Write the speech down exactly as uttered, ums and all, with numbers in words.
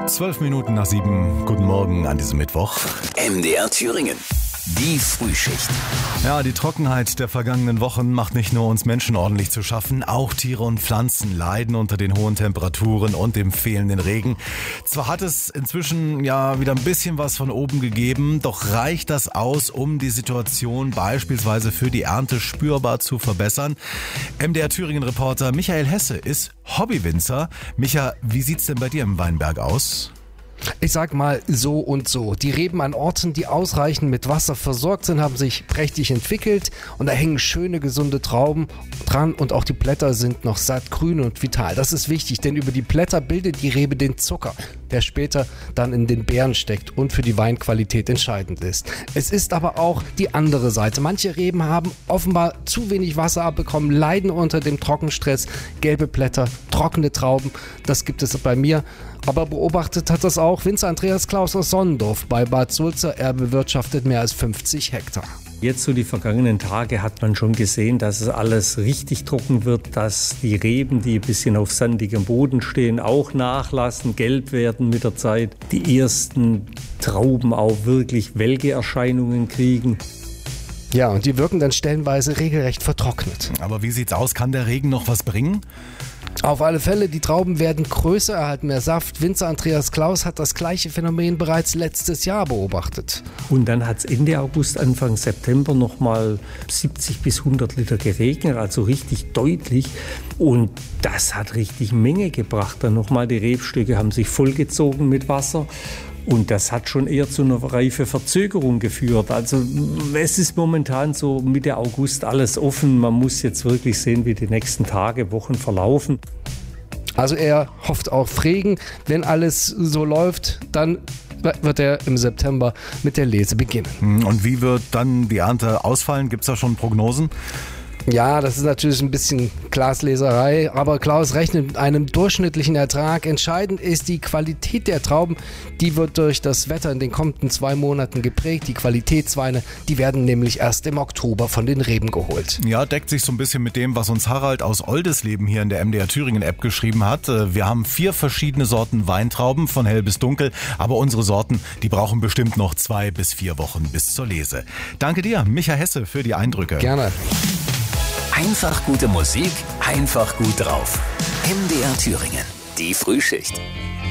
Zwölf Minuten nach sieben. Guten Morgen an diesem Mittwoch. M D R Thüringen. Die Frühschicht. Ja, die Trockenheit der vergangenen Wochen macht nicht nur uns Menschen ordentlich zu schaffen, auch Tiere und Pflanzen leiden unter den hohen Temperaturen und dem fehlenden Regen. Zwar hat es inzwischen ja wieder ein bisschen was von oben gegeben, doch reicht das aus, um die Situation beispielsweise für die Ernte spürbar zu verbessern? M D R Thüringen-Reporter Michael Hesse ist Hobbywinzer. Micha, wie sieht's denn bei dir im Weinberg aus? Ich sag mal so und so. Die Reben an Orten, die ausreichend mit Wasser versorgt sind, haben sich prächtig entwickelt und da hängen schöne, gesunde Trauben dran und auch die Blätter sind noch satt, grün und vital. Das ist wichtig, denn über die Blätter bildet die Rebe den Zucker, der später dann in den Beeren steckt und für die Weinqualität entscheidend ist. Es ist aber auch die andere Seite. Manche Reben haben offenbar zu wenig Wasser abbekommen, leiden unter dem Trockenstress, gelbe Blätter, trockene Trauben, das gibt es bei mir. Aber beobachtet hat das auch Winzer Andreas Klaus aus Sonnendorf bei Bad Sulza. Er bewirtschaftet mehr als fünfzig Hektar. Jetzt so die vergangenen Tage hat man schon gesehen, dass es alles richtig trocken wird, dass die Reben, die ein bisschen auf sandigem Boden stehen, auch nachlassen, gelb werden mit der Zeit. Die ersten Trauben auch wirklich Welkeerscheinungen kriegen. Ja, und die wirken dann stellenweise regelrecht vertrocknet. Aber wie sieht's aus? Kann der Regen noch was bringen? Auf alle Fälle, die Trauben werden größer, erhalten mehr Saft. Winzer Andreas Klaus hat das gleiche Phänomen bereits letztes Jahr beobachtet. Und dann hat es Ende August, Anfang September nochmal siebzig bis hundert Liter geregnet, also richtig deutlich. Und das hat richtig Menge gebracht. Dann nochmal, die Rebstöcke haben sich vollgezogen mit Wasser. Und das hat schon eher zu einer reifen Verzögerung geführt. Also es ist momentan so Mitte August alles offen. Man muss jetzt wirklich sehen, wie die nächsten Tage, Wochen verlaufen. Also er hofft auf Regen. Wenn alles so läuft, dann wird er im September mit der Lese beginnen. Und wie wird dann die Ernte ausfallen? Gibt es da schon Prognosen? Ja, das ist natürlich ein bisschen Glasleserei, aber Klaus rechnet mit einem durchschnittlichen Ertrag. Entscheidend ist die Qualität der Trauben. Die wird durch das Wetter in den kommenden zwei Monaten geprägt. Die Qualitätsweine, die werden nämlich erst im Oktober von den Reben geholt. Ja, deckt sich so ein bisschen mit dem, was uns Harald aus Oldesleben hier in der M D R Thüringen App geschrieben hat. Wir haben vier verschiedene Sorten Weintrauben, von hell bis dunkel, aber unsere Sorten, die brauchen bestimmt noch zwei bis vier Wochen bis zur Lese. Danke dir, Micha Hesse, für die Eindrücke. Gerne. Einfach gute Musik, einfach gut drauf. M D R Thüringen, die Frühschicht.